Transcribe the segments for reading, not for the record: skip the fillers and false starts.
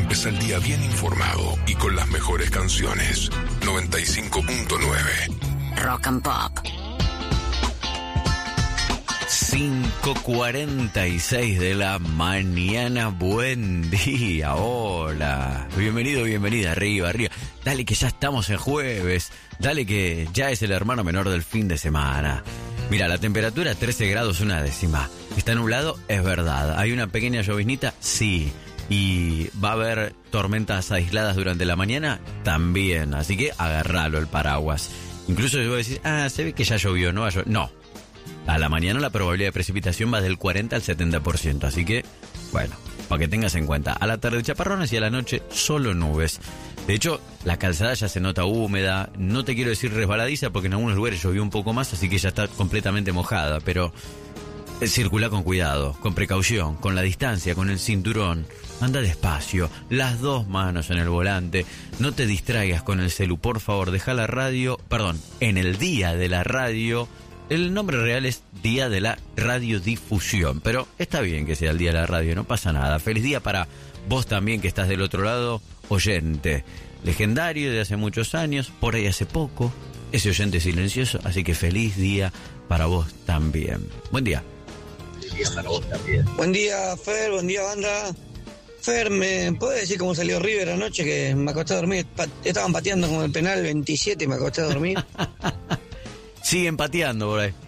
es el día bien informado y con las mejores canciones. 95.9 Rock and Pop. 5:46 de la mañana. Buen día, hola. Bienvenido, bienvenida, arriba, arriba. Dale que ya estamos en jueves. Dale que ya es el hermano menor del fin de semana. Mira, la temperatura 13 grados una décima. ¿Está nublado? Es verdad. ¿Hay una pequeña lloviznita? Sí. ¿Y va a haber tormentas aisladas durante la mañana? También. Así que agárralo el paraguas. Incluso yo voy a decir, se ve que ya llovió, ¿no? No. A la mañana la probabilidad de precipitación va del 40 al 70%. Así que, bueno, para que tengas en cuenta. A la tarde chaparrones y a la noche solo nubes. De hecho, la calzada ya se nota húmeda. No te quiero decir resbaladiza porque en algunos lugares llovió un poco más, así que ya está completamente mojada. Pero circula con cuidado, con precaución, con la distancia, con el cinturón. Anda despacio, las dos manos en el volante. No te distraigas con el celu, por favor. Deja la radio, en el día de la radio. El nombre real es Día de la Radiodifusión, pero está bien que sea el Día de la Radio, no pasa nada. Feliz día para vos también que estás del otro lado, oyente. Legendario de hace muchos años, por ahí hace poco, ese oyente silencioso, así que feliz día para vos también. Buen día. Feliz día para vos también. Buen día, Fer, buen día, banda. Fer, ¿me puedes decir cómo salió River anoche que me acosté a dormir? Estaban pateando como el penal 27 y me acosté a dormir. Siguen pateando por ahí.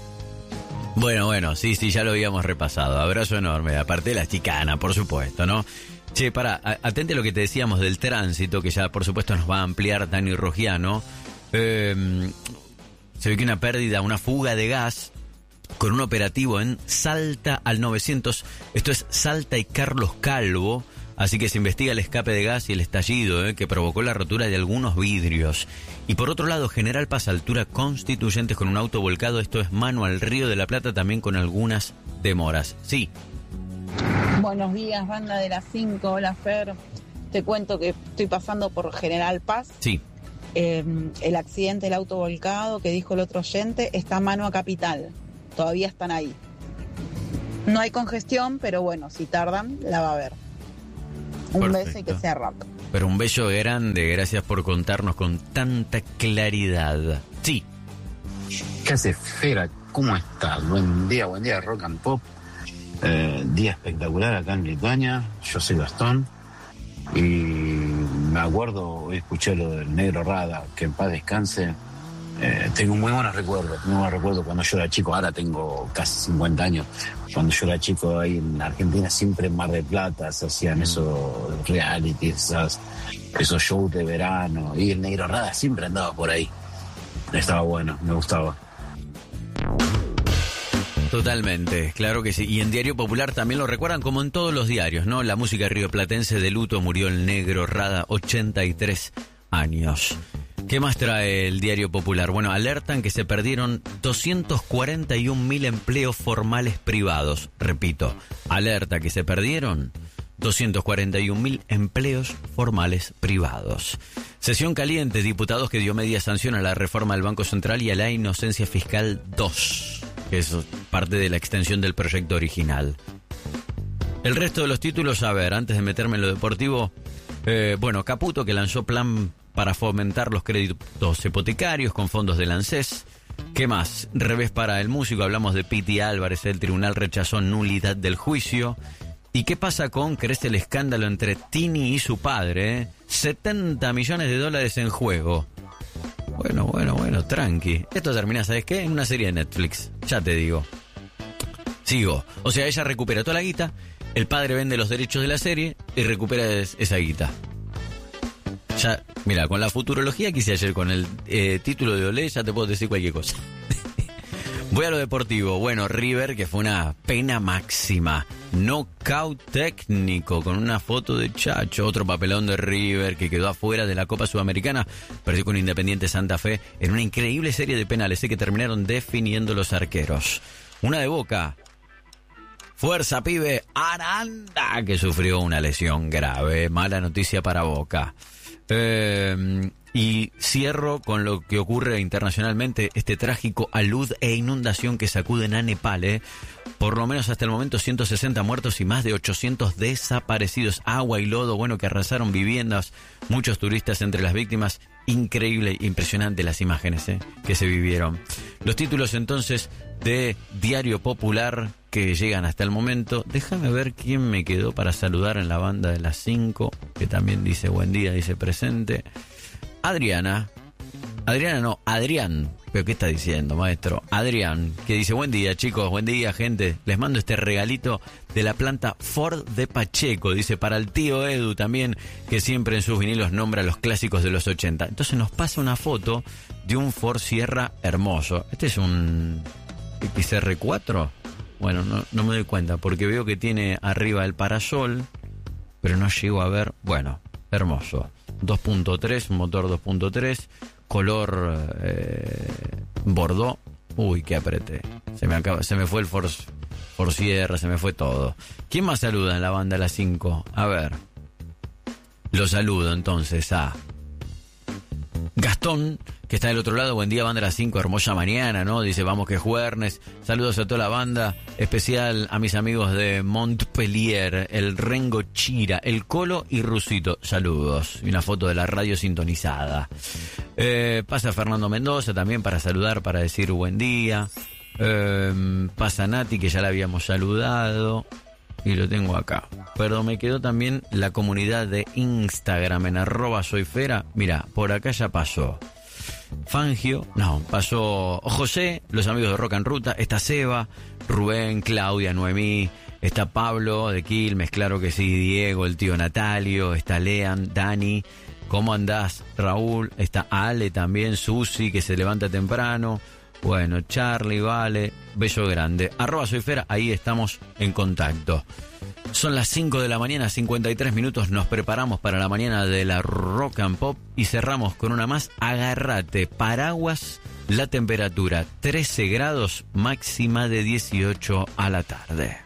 Bueno, sí, ya lo habíamos repasado. Abrazo enorme. Aparte de la chicana, por supuesto, ¿no? Che, atente a lo que te decíamos del tránsito, que ya por supuesto nos va a ampliar Dani Rogiano. Se ve que una fuga de gas con un operativo en Salta al 900. Esto es Salta y Carlos Calvo. Así que se investiga el escape de gas y el estallido que provocó la rotura de algunos vidrios. Y por otro lado, General Paz, altura Constituyentes, con un auto volcado. Esto es mano al Río de la Plata, también con algunas demoras. Sí. Buenos días, banda de las 5. Hola, Fer. Te cuento que estoy pasando por General Paz. Sí. El accidente del auto volcado que dijo el otro oyente está mano a Capital. Todavía están ahí. No hay congestión, pero bueno, si tardan, la va a haber. Un beso y que sea rápido. Pero un beso grande, gracias por contarnos con tanta claridad. Sí. ¿Qué hace, Fera? ¿Cómo estás? Buen día, Rock and Pop. Día espectacular acá en Lituania. Yo soy Gastón. Y me acuerdo, hoy escuché lo del Negro Rada, que en paz descanse. Tengo muy buenos recuerdos cuando yo era chico. Ahora tengo casi 50 años. Cuando yo era chico ahí en Argentina, siempre en Mar del Plata se hacían esos realities, esos shows de verano, y el Negro Rada siempre andaba por ahí. Estaba bueno, me gustaba. Totalmente, claro que sí. Y en Diario Popular también lo recuerdan, como en todos los diarios, ¿no? La música rioplatense de luto, murió el Negro Rada, 83 años. ¿Qué más trae el Diario Popular? Bueno, alertan que se perdieron 241.000 empleos formales privados. Repito, alerta que se perdieron 241.000 empleos formales privados. Sesión caliente, diputados que dio media sanción a la reforma del Banco Central y a la inocencia fiscal 2, que es parte de la extensión del proyecto original. El resto de los títulos, a ver, antes de meterme en lo deportivo, Caputo, que lanzó plan para fomentar los créditos hipotecarios con fondos del ANSES. ¿Qué más? Revés para el músico, hablamos de Piti Álvarez, el tribunal rechazó nulidad del juicio. ¿Y qué pasa con, crece el escándalo entre Tini y su padre? $70 millones en juego. Bueno, tranqui. Esto termina, ¿sabes qué? En una serie de Netflix, ya te digo. Sigo. O sea, ella recupera toda la guita, el padre vende los derechos de la serie y recupera esa guita. Ya, mira, con la futurología que hice ayer con el título de Olé, ya te puedo decir cualquier cosa. Voy a lo deportivo. Bueno, River, que fue una pena máxima. Knockout técnico con una foto de Chacho. Otro papelón de River que quedó afuera de la Copa Sudamericana. Perdió con Independiente Santa Fe en una increíble serie de penales que terminaron definiendo los arqueros. Una de Boca. Fuerza, pibe. Aranda, que sufrió una lesión grave. Mala noticia para Boca. Y cierro con lo que ocurre internacionalmente, este trágico alud e inundación que sacuden a Nepal. Por lo menos hasta el momento 160 muertos y más de 800 desaparecidos. Agua y lodo, bueno, que arrasaron viviendas, muchos turistas entre las víctimas. Increíble, impresionante las imágenes que se vivieron. Los títulos entonces de Diario Popular que llegan hasta el momento. Déjame ver quién me quedó para saludar en la banda de las 5, que también dice buen día, dice presente. Adrián. ¿Pero qué está diciendo, maestro? Adrián, que dice, buen día, chicos, buen día, gente. Les mando este regalito de la planta Ford de Pacheco. Dice, para el tío Edu también, que siempre en sus vinilos nombra los clásicos de los 80. Entonces nos pasa una foto de un Ford Sierra hermoso. Este es un XR4. Bueno, no me doy cuenta, porque veo que tiene arriba el parasol, pero no llego a ver. Bueno, hermoso. 2.3, un motor 2.3, color Bordeaux. Uy, qué apreté. Se me fue el Ford Sierra, se me fue todo. ¿Quién más saluda en la banda a las 5? A ver. Lo saludo entonces a Gastón, que está del otro lado. Buen día, banda a las 5, hermosa mañana, ¿no? Dice, vamos que juernes. Saludos a toda la banda, especial a mis amigos de Montpellier, el Rengo Chira, el Colo y Rusito. Saludos. Y una foto de la radio sintonizada. Pasa Fernando Mendoza también para saludar, para decir buen día. Pasa Nati, que ya la habíamos saludado. Y lo tengo acá. Pero me quedó también la comunidad de Instagram en @soyfera. Mira, por acá ya pasó Fangio, pasó José, los amigos de Rock en Ruta, está Seba, Rubén, Claudia, Noemí, está Pablo de Quilmes, claro que sí, Diego, el tío Natalio, está Lean, Dani, ¿cómo andás? Raúl, está Ale también, Susi, que se levanta temprano. Bueno, Charlie, Vale, beso grande. @soyfera, ahí estamos en contacto. Son las 5 de la mañana, 53 minutos. Nos preparamos para la mañana de la Rock and Pop y cerramos con una más. Agárrate, paraguas, la temperatura 13 grados, máxima de 18 a la tarde.